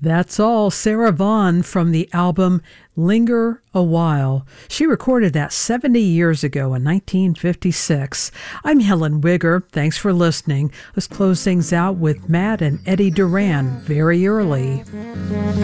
That's all Sarah Vaughan from the album Linger a While. She recorded that 70 years ago in 1956. I'm Helen Wigger. Thanks for listening. Let's close things out with Matt and Eddie Duran, Very Early.